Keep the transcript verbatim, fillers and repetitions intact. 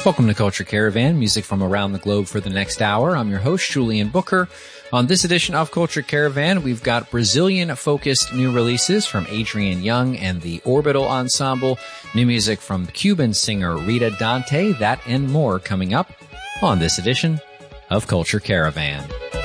Welcome to Culture Caravan, music from around the globe for the next hour. I'm your host, Julian Booker. On this edition of Culture Caravan, we've got Brazilian-focused new releases from Adrian Young and the Orbital Ensemble, new music from Cuban singer Rita Dante, that and more coming up on this edition of Culture Caravan.